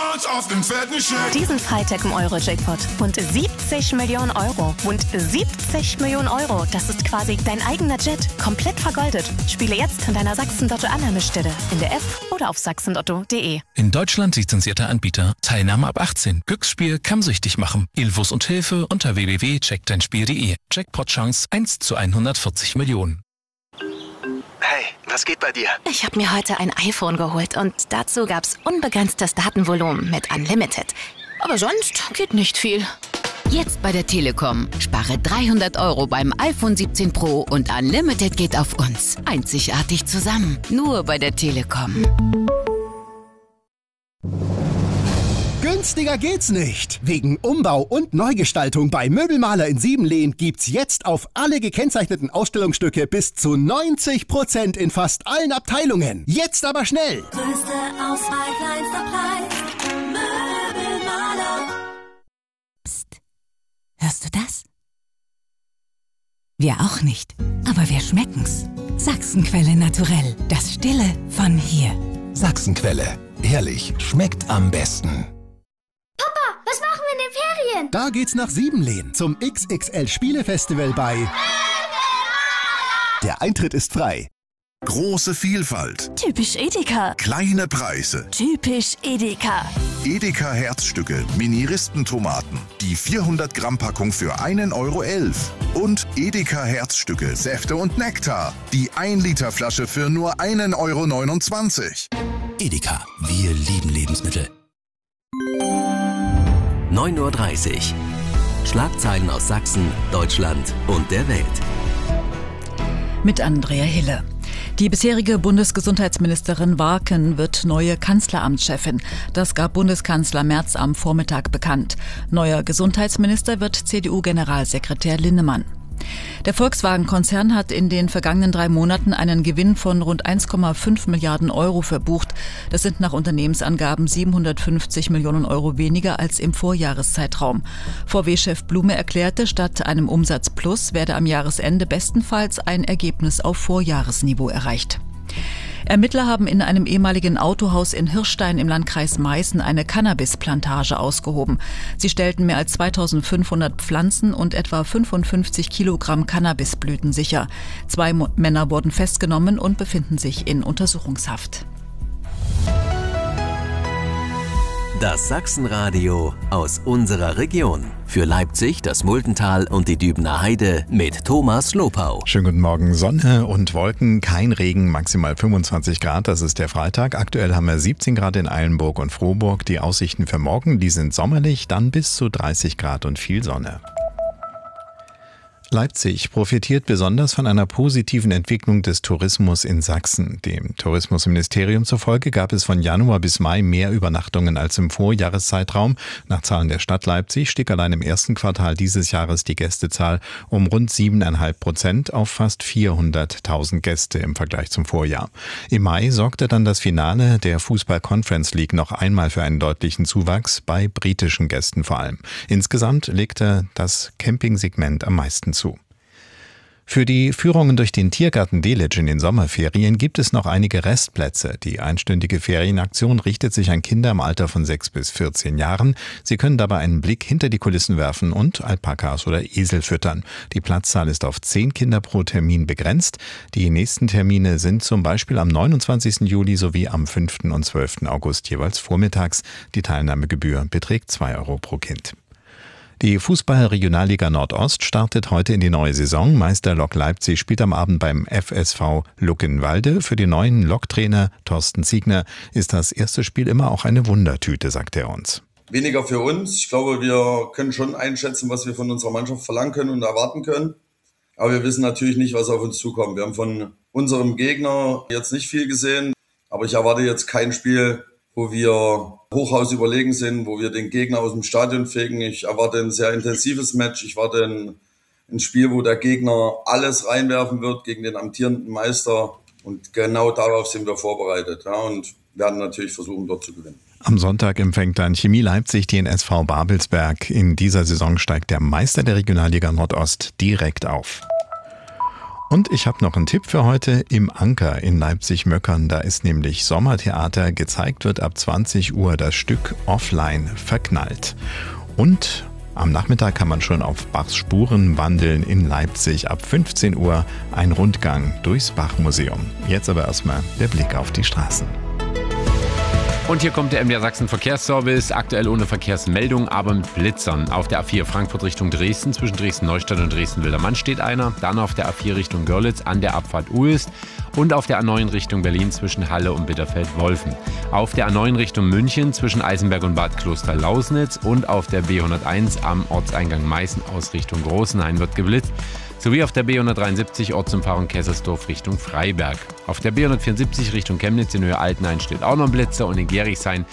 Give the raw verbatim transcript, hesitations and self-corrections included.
Chance auf den fetten Scheck. Diesen Freitag im Euro-Jackpot. Rund siebzig Millionen Euro. Rund siebzig Millionen Euro. Das ist quasi dein eigener Jet. Komplett vergoldet. Spiele jetzt in deiner Sachsen-Lotto-Annahmestelle. In der App oder auf sachsen lotto punkt de. In Deutschland lizenzierter Anbieter. Teilnahme ab achtzehn. Glücksspiel kann süchtig machen. Infos und Hilfe unter w w w punkt check dein spiel punkt de. Jackpot-Chance eins zu hundertvierzig Millionen. Hey, was geht bei dir? Ich habe mir heute ein iPhone geholt und dazu gab's unbegrenztes Datenvolumen mit Unlimited. Aber sonst geht nicht viel. Jetzt bei der Telekom. Spare dreihundert Euro beim iPhone siebzehn Pro und Unlimited geht auf uns. Einzigartig zusammen. Nur bei der Telekom. Günstiger geht's nicht. Wegen Umbau und Neugestaltung bei Möbelmaler in Siebenlehn gibt's jetzt auf alle gekennzeichneten Ausstellungsstücke bis zu neunzig Prozent in fast allen Abteilungen. Jetzt aber schnell. Größte Auswahl, kleinster Preis. Möbelmaler. Psst. Hörst du das? Wir auch nicht. Aber wir schmecken's. Sachsenquelle naturell. Das Stille von hier. Sachsenquelle. Ehrlich, schmeckt am besten. Was machen wir in den Ferien? Da geht's nach Siebenlehn zum X X L Spielefestival bei Der Eintritt ist frei. Große Vielfalt. Typisch Edeka. Kleine Preise. Typisch Edeka. Edeka Herzstücke, Mini-Rispentomaten. Die vierhundert Gramm Packung für einen Euro elf. Und Edeka Herzstücke, Säfte und Nektar. Die ein Liter Flasche für nur einen Euro neunundzwanzig. Edeka, wir lieben Lebensmittel. neun Uhr dreißig. Schlagzeilen aus Sachsen, Deutschland und der Welt. Mit Andrea Hille. Die bisherige Bundesgesundheitsministerin Warken wird neue Kanzleramtschefin. Das gab Bundeskanzler Merz am Vormittag bekannt. Neuer Gesundheitsminister wird C D U-Generalsekretär Linnemann. Der Volkswagen-Konzern hat in den vergangenen drei Monaten einen Gewinn von rund eins Komma fünf Milliarden Euro verbucht. Das sind nach Unternehmensangaben siebenhundertfünfzig Millionen Euro weniger als im Vorjahreszeitraum. V W-Chef Blume erklärte, statt einem Umsatzplus werde am Jahresende bestenfalls ein Ergebnis auf Vorjahresniveau erreicht. Ermittler haben in einem ehemaligen Autohaus in Hirstein im Landkreis Meißen eine Cannabisplantage ausgehoben. Sie stellten mehr als zweitausendfünfhundert Pflanzen und etwa fünfundfünfzig Kilogramm Cannabisblüten sicher. Zwei Mo- Männer wurden festgenommen und befinden sich in Untersuchungshaft. Das Sachsenradio aus unserer Region. Für Leipzig, das Multental und die Dübener Heide mit Thomas Lopau. Schönen guten Morgen. Sonne und Wolken, kein Regen, maximal fünfundzwanzig Grad. Das ist der Freitag. Aktuell haben wir siebzehn Grad in Eilenburg und Frohburg. Die Aussichten für morgen, die sind sommerlich, dann bis zu dreißig Grad und viel Sonne. Leipzig profitiert besonders von einer positiven Entwicklung des Tourismus in Sachsen. Dem Tourismusministerium zufolge gab es von Januar bis Mai mehr Übernachtungen als im Vorjahreszeitraum. Nach Zahlen der Stadt Leipzig stieg allein im ersten Quartal dieses Jahres die Gästezahl um rund sieben Komma fünf Prozent auf fast vierhunderttausend Gäste im Vergleich zum Vorjahr. Im Mai sorgte dann das Finale der Fußball-Conference League noch einmal für einen deutlichen Zuwachs, bei britischen Gästen vor allem. Insgesamt legte das Camping-Segment am meisten zu. Für die Führungen durch den Tiergarten Delitzsch in den Sommerferien gibt es noch einige Restplätze. Die einstündige Ferienaktion richtet sich an Kinder im Alter von sechs bis vierzehn Jahren. Sie können dabei einen Blick hinter die Kulissen werfen und Alpakas oder Esel füttern. Die Platzzahl ist auf zehn Kinder pro Termin begrenzt. Die nächsten Termine sind zum Beispiel am neunundzwanzigsten Juli sowie am fünften und zwölften August jeweils vormittags. Die Teilnahmegebühr beträgt zwei Euro pro Kind. Die Fußball-Regionalliga Nordost startet heute in die neue Saison. Meister Lok Leipzig spielt am Abend beim F S V Luckenwalde. Für den neuen Lok-Trainer Thorsten Ziegner ist das erste Spiel immer auch eine Wundertüte, sagt er uns. Weniger für uns. Ich glaube, wir können schon einschätzen, was wir von unserer Mannschaft verlangen können und erwarten können. Aber wir wissen natürlich nicht, was auf uns zukommt. Wir haben von unserem Gegner jetzt nicht viel gesehen. Aber ich erwarte jetzt kein Spiel, wo wir Hochhaus überlegen sind, wo wir den Gegner aus dem Stadion fegen. Ich erwarte ein sehr intensives Match. Ich erwarte ein, ein Spiel, wo der Gegner alles reinwerfen wird gegen den amtierenden Meister. Und genau darauf sind wir vorbereitet, ja, und werden natürlich versuchen, dort zu gewinnen. Am Sonntag empfängt dann Chemie Leipzig den S V Babelsberg. In dieser Saison steigt der Meister der Regionalliga Nordost direkt auf. Und ich habe noch einen Tipp für heute. Im Anker in Leipzig-Möckern, da ist nämlich Sommertheater. Gezeigt wird ab zwanzig Uhr das Stück Offline verknallt. Und am Nachmittag kann man schon auf Bachs Spuren wandeln in Leipzig. Ab fünfzehn Uhr ein Rundgang durchs Bach-Museum. Jetzt aber erstmal der Blick auf die Straßen. Und hier kommt der M D R Sachsen Verkehrsservice, aktuell ohne Verkehrsmeldung, aber mit Blitzern. Auf der A vier Frankfurt Richtung Dresden, zwischen Dresden-Neustadt und Dresden-Wildermann steht einer. Dann auf der A vier Richtung Görlitz an der Abfahrt Uelst und auf der A neun Richtung Berlin zwischen Halle und Bitterfeld-Wolfen. Auf der A neun Richtung München zwischen Eisenberg und Bad Kloster-Lausnitz und auf der B hunderteins am Ortseingang Meißen aus Richtung Großenhain wird geblitzt. Sowie auf der B hundertdreiundsiebzig Ortsumfahrung Kaisersdorf Richtung Freiberg. Auf der B hundertvierundsiebzig Richtung Chemnitz in Höhe Altenhain steht auch noch ein Blitzer und in Gerichshain